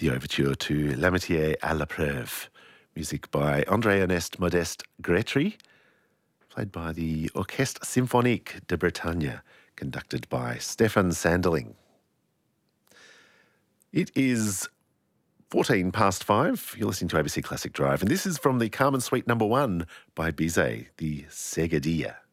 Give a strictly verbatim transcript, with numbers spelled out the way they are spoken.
the overture to L'Amitié à l'épreuve, music by André-Ernest Modeste Grétry, played by the Orchestre Symphonique de Bretagne, conducted by Stefan Sanderling. It is fourteen past five. You're listening to A B C Classic Drive, and this is from the Carmen Suite number one by Bizet, the Seguidilla.